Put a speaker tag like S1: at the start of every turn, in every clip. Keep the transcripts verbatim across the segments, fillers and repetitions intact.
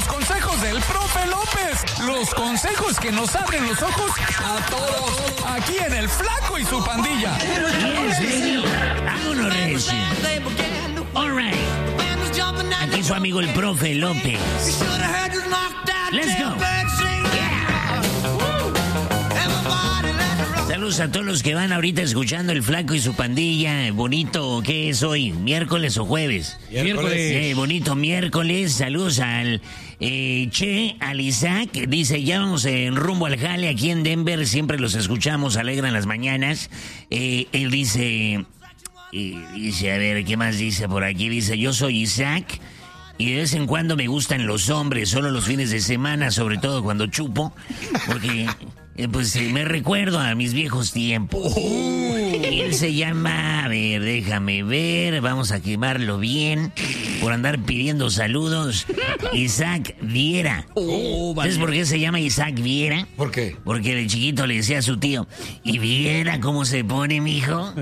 S1: los consejos del profe López. Los consejos que nos abren los ojos a todos. Aquí en El Flaco y su Pandilla.
S2: Yes, baby. Vámonos, Reci. All right. Aquí su amigo el profe López. Let's go. Saludos a todos los que van ahorita escuchando El Flaco y su Pandilla. Bonito, ¿qué es hoy? ¿Miércoles o jueves?
S3: Miércoles.
S2: Eh, bonito miércoles. Saludos al eh, Che, al Isaac. Dice, ya vamos en rumbo al jale aquí en Denver. Siempre los escuchamos, alegran las mañanas. Eh, él dice, eh, dice, a ver, ¿qué más dice por aquí? Dice, yo soy Isaac. Y de vez en cuando me gustan los hombres, solo los fines de semana, sobre todo cuando chupo, porque eh, pues eh, me recuerdo a mis viejos tiempos. Uh. Él se llama, a ver, déjame ver, vamos a quemarlo bien, por andar pidiendo saludos, Isaac Viera.
S3: Oh, vale.
S2: ¿Sabes por qué se llama Isaac Viera?
S3: ¿Por qué?
S2: Porque de chiquito le decía a su tío, ¿y Viera cómo se pone, mijo?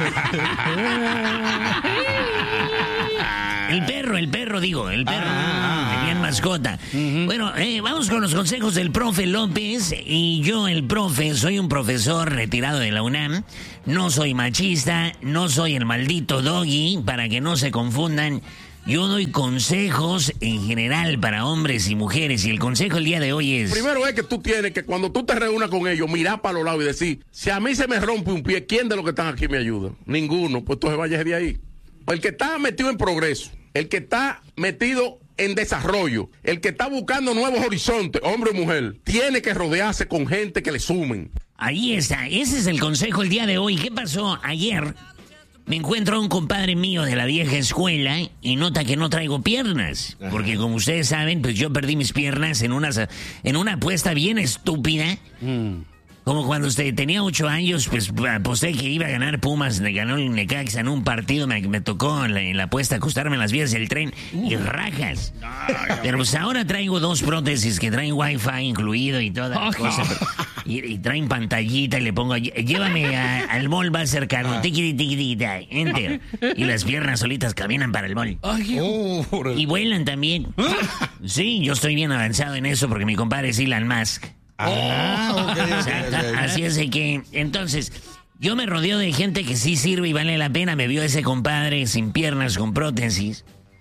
S2: El perro, el perro, digo, el perro. Ah, tenían mascota. Uh-huh. Bueno, eh, vamos con los consejos del profe López. Y yo, el profe, soy un profesor retirado de la UNAM. No soy machista, no soy el maldito Doggy, para que no se confundan. Yo doy consejos en general para hombres y mujeres. Y el consejo el día de hoy es...
S4: Primero es que tú tienes que cuando tú te reúnas con ellos, mirar para los lados y decir, si a mí se me rompe un pie, ¿quién de los que están aquí me ayuda? Ninguno, pues tú se vayas de ahí. El que está metido en progreso, el que está metido en desarrollo, el que está buscando nuevos horizontes, hombre o mujer, tiene que rodearse con gente que le sumen.
S2: Ahí está, ese es el consejo el día de hoy. ¿Qué pasó ayer? Me encuentro a un compadre mío de la vieja escuela y nota que no traigo piernas. Porque como ustedes saben, pues yo perdí mis piernas en una, en una apuesta bien estúpida. Mm. Como cuando usted tenía ocho años, pues aposté que iba a ganar Pumas, le ganó el Necaxa en un partido, me, me tocó en la, en la apuesta acostarme en las vías del tren y rajas. Pero pues ahora traigo dos prótesis que traen wifi incluido y toda la cosa. Y, y traen pantallita y le pongo, llévame a, al mall más cercano, tiqui, tiqui, tiqui, enter. Y las piernas solitas caminan para el mall. Y vuelan también. Sí, yo estoy bien avanzado en eso porque mi compadre es Elon Musk. Ah, okay, okay, okay. Así es de que, entonces, yo me rodeo de gente que sí sirve y vale la pena. Me vio ese compadre sin piernas, con prótesis,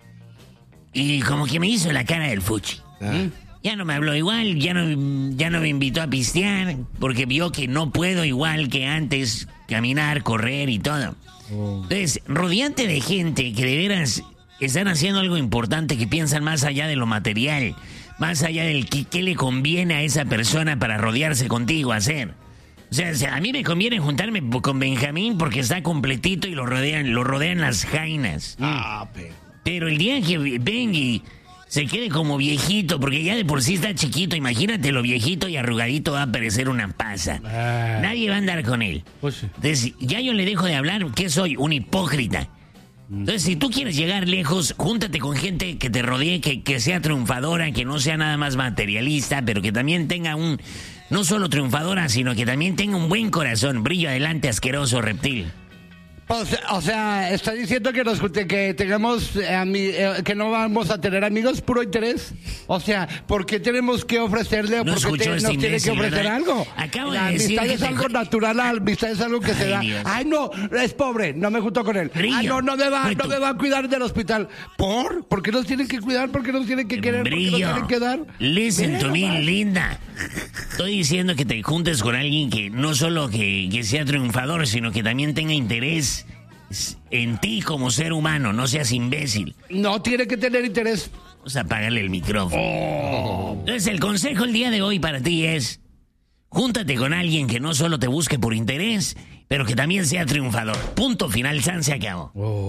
S2: y como que me hizo la cara del fuchi. Ah. Ya no me habló igual, ya no, ya no me invitó a pistear, porque vio que no puedo igual que antes caminar, correr y todo. Oh. Entonces, rodeante de gente que de veras están haciendo algo importante, que piensan más allá de lo material, más allá del que, qué le conviene a esa persona para rodearse contigo a hacer. O sea, o sea, a mí me conviene juntarme con Benjamín porque está completito y lo rodean, lo rodean las jainas. Ah, pero... pero el día que Benji se quede como viejito, porque ya de por sí está chiquito, imagínate lo viejito y arrugadito, va a parecer una pasa. Ah. Nadie va a andar con él. Pues sí. Entonces, ya yo le dejo de hablar, ¿qué soy? Un hipócrita. Entonces, si tú quieres llegar lejos, júntate con gente que te rodee, que, que sea triunfadora, que no sea nada más materialista, pero que también tenga un... No solo triunfadora, sino que también tenga un buen corazón. Brillo adelante, asqueroso reptil.
S5: O sea, o sea, está diciendo que nos que tengamos eh, ami, eh, que no vamos a tener amigos puro interés. O sea, ¿por qué tenemos que ofrecerle o
S2: no
S5: por qué te,
S2: este
S5: nos tiene que ofrecer ¿verdad? Algo?
S2: Acabo
S5: la
S2: de decir
S5: amistad es
S2: te...
S5: algo natural, la amistad es algo que
S2: Ay,
S5: se da.
S2: Dios.
S5: Ay, no, es pobre, no me junto con él.
S2: Brillo.
S5: Ay, no, no me va, no me va a cuidar del hospital. ¿Por? ¿Por qué nos tienen que cuidar? ¿Por qué nos tienen que querer?
S2: Brillo.
S5: ¿Por qué nos tienen que dar?
S2: Listen to me, linda. Estoy diciendo que te juntes con alguien que no solo que, que sea triunfador, sino que también tenga interés en ti como ser humano, no seas imbécil.
S5: No tiene que tener interés.
S2: Vamos a apagarle el micrófono. Oh. Entonces el consejo el día de hoy para ti es: júntate con alguien que no solo te busque por interés, pero que también sea triunfador. Punto final, San se acabó.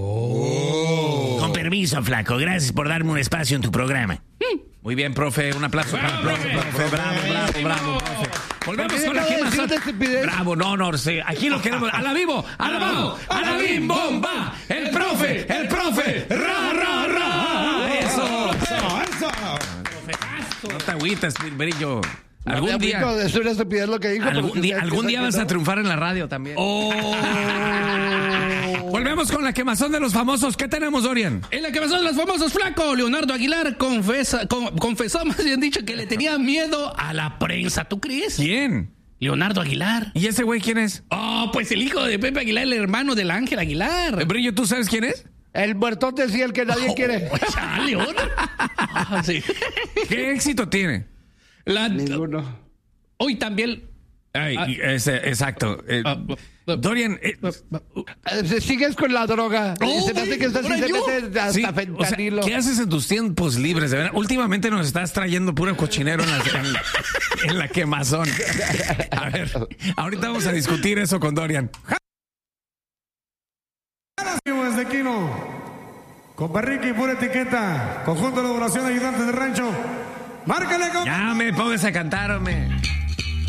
S2: Oh. Con permiso, flaco, gracias por darme un espacio en tu programa.
S3: Muy bien, profe, un aplauso para el profe, profe. Bravo, bravo, bravo, profe. Volvemos con la gema. Bravo, no, no, sí. Aquí lo queremos. A la vivo, a la vamos, a la bim bomba. El profe, el profe. Ra, ra, ra. Eso, eso, eso. No te agüites, Brillo. Algún
S5: no
S3: día.
S5: Es una estupidez lo que dijo.
S3: Algún día, algún día vas a triunfar en la radio también. Oh. Volvemos con la quemazón de los famosos. ¿Qué tenemos, Dorian?
S6: En la quemazón de los famosos, flaco, Leonardo Aguilar confesa, con, confesó, más bien dicho, que le tenía miedo a la prensa. ¿Tú crees?
S3: ¿Quién?
S6: Leonardo Aguilar.
S3: ¿Y ese güey quién es?
S6: Oh, pues el hijo de Pepe Aguilar, el hermano del Ángel Aguilar.
S3: Brillo, ¿tú sabes quién es?
S5: El muertote sí, el que nadie
S6: Oh,
S5: quiere.
S6: Chale, otro. Ah, sí.
S3: ¿Qué éxito tiene?
S6: La,
S5: Ninguno.
S6: hoy también...
S3: Ay,
S6: Ah.
S3: ese, exacto. Eh,
S6: Ah, ah,
S3: Dorian, eh,
S5: Eh, Sigues con la droga.
S6: Oh,
S5: se me hace que estás
S6: ¿ahora
S5: se
S6: yo?
S5: mete hasta
S3: sí, o sea,
S5: fentanilo.
S3: ¿qué haces en tus tiempos libres? De verdad, últimamente nos estás trayendo puro cochinero en la, en, en la quemazón. A ver, ahorita vamos a discutir eso con Dorian.
S7: Desde Quino, con Barriqui, pura etiqueta, conjunto de elaboración de ayudantes de rancho. Márcale con...
S3: Ya me pongas a cantar, hombre.